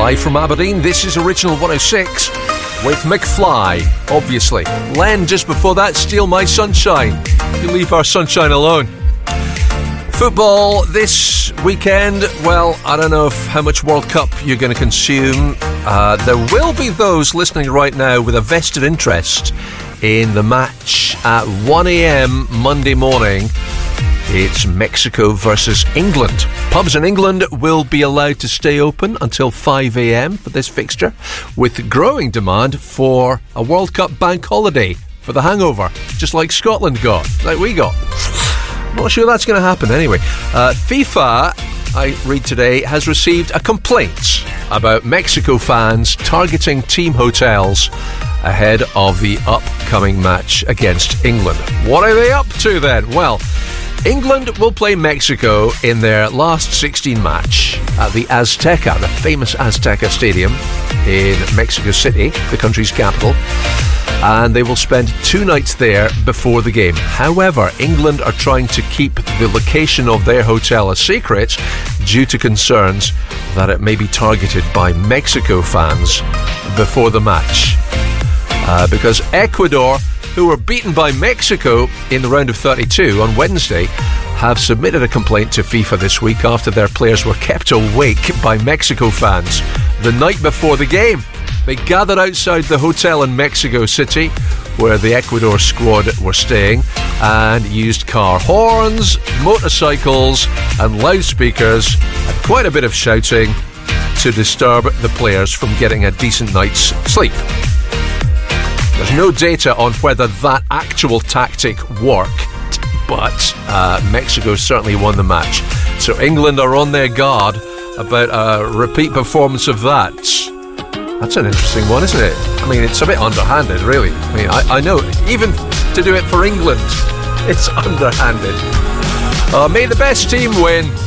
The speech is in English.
Live from Aberdeen, this is Original 106 with McFly, obviously. Len, just before that, Steal My Sunshine. You leave our sunshine alone. Football this weekend, well, I don't know how much World Cup you're going to consume. There will be those listening right now with a vested interest in the match at 1 a.m. Monday morning. It's Mexico versus England. Pubs in England will be allowed to stay open until 5 a.m. for this fixture, with growing demand for a World Cup bank holiday for the hangover, just like Scotland got, like we got. Not sure that's going to happen anyway. FIFA, I read today, has received a complaint about Mexico fans targeting team hotels ahead of the upcoming match against England. What are they up to then? Well, England will play Mexico in their last 16 match at the Azteca, the famous Azteca Stadium in Mexico City, the country's capital. And they will spend 2 nights there before the game. However, England are trying to keep the location of their hotel a secret due to concerns that it may be targeted by Mexico fans before the match. Because Ecuador, who were beaten by Mexico in the round of 32 on Wednesday, have submitted a complaint to FIFA this week after their players were kept awake by Mexico fans the night before the game. They gathered outside the hotel in Mexico City, where the Ecuador squad were staying, and used car horns, motorcycles and loudspeakers, and quite a bit of shouting to disturb the players from getting a decent night's sleep. There's no data on whether that actual tactic worked, but Mexico certainly won the match. So England are on their guard about a repeat performance of that. That's an interesting one, isn't it? I mean, it's a bit underhanded, really. I mean, I know, even to do it for England, it's underhanded. May the best team win.